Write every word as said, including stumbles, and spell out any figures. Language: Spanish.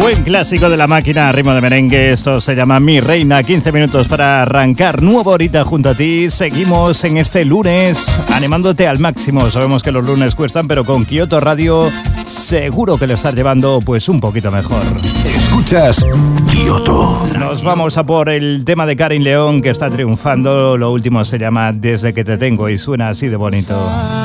Buen clásico de la máquina, ritmo de merengue. Esto se llama Mi Reina. quince minutos para arrancar. Nueva horita junto a ti. Seguimos en este lunes animándote al máximo. Sabemos que los lunes cuestan, pero con Kyoto Radio seguro que lo estás llevando pues un poquito mejor. Escuchas Kyoto. Nos vamos a por el tema de Karin León, que está triunfando. Lo último se llama Desde que te tengo y suena así de bonito.